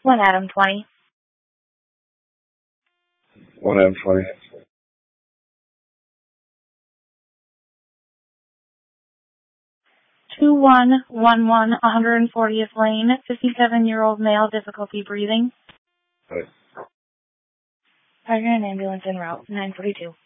1 Adam 20. 1 Adam 20. 2111 140th Lane, 57-year-old male, difficulty breathing. Right. Target an ambulance en route, 942.